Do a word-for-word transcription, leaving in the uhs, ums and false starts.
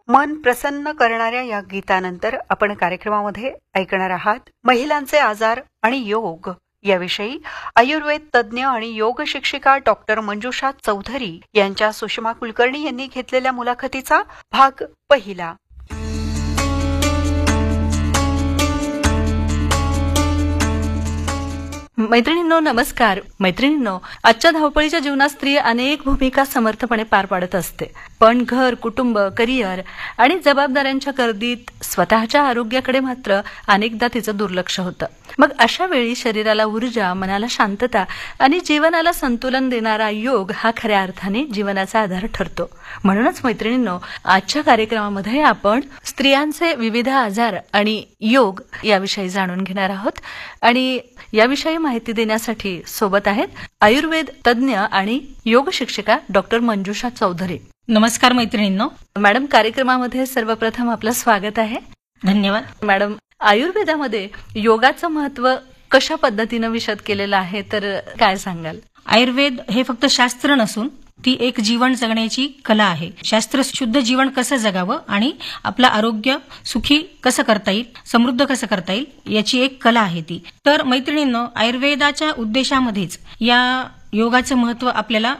मन प्रसन्न करणाऱ्या या गीतानंतर आपण कार्यक्रमामध्ये ऐकणार आहात महिलांचे आजार आणि योग याविषयी आयुर्वेद तज्ज्ञ आणि योग शिक्षिका डॉक्टर मंजुषा चौधरी यांच्या सुषमा कुलकर्णी यांनी घेतलेल्या मुलाखतीचा भाग पहिला. मैत्रिणींनो नमस्कार. मैत्रिणींनो, आजच्या धावपळीच्या जीवनात स्त्री अनेक भूमिका समर्थपणे पार पाडत असते, पण घर, कुटुंब, करिअर आणि जबाबदाऱ्यांच्या गर्दीत स्वतःच्या आरोग्याकडे मात्र अनेकदा तिचं दुर्लक्ष होतं. मग अशा वेळी शरीराला ऊर्जा, मनाला शांतता आणि जीवनाला संतुलन देणारा योग हा खऱ्या अर्थाने जीवनाचा आधार ठरतो. म्हणूनच मैत्रिणींनो, आजच्या कार्यक्रमामध्ये आपण स्त्रियांचे विविध आजार आणि योग याविषयी जाणून घेणार आहोत. आणि याविषयी माहिती देण्यासाठी सोबत आहेत आयुर्वेद तज्ज्ञ आणि योग शिक्षिका डॉक्टर मंजुषा चौधरी. नमस्कार मैत्रिणींनो. मॅडम, कार्यक्रमामध्ये सर्वप्रथम आपलं स्वागत आहे. धन्यवाद. मॅडम, आयुर्वेदामध्ये योगाचं महत्व कशा पद्धतीनं विशद केलेलं आहे, तर काय सांगाल? आयुर्वेद हे फक्त शास्त्र नसून ती एक जीवन जगण्याची कला आहे. शास्त्र शुद्ध जीवन कसं जगावं आणि आपलं आरोग्य सुखी कसं करता येईल, समृद्ध कसं करता येईल याची एक कला आहे ती. तर मैत्रिणींनो, आयुर्वेदाच्या उद्देशामध्येच या योगाचं महत्व आपल्याला